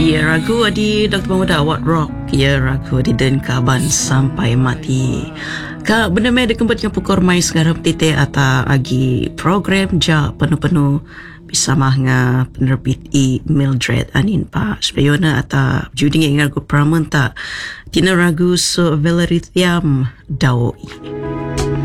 Ya ragu adi Dr. Mahmuda What Rock. Ya ragu adi dan kaban sampai mati. Ka benda me ada kembali yang pukul mai sekarang tite ata agi program ja penuh-penuh bisa mahnga penerbit Mildred anin pa speyona ata juding ingat ko pramen ta tina ragu so Valerithiam Daoi.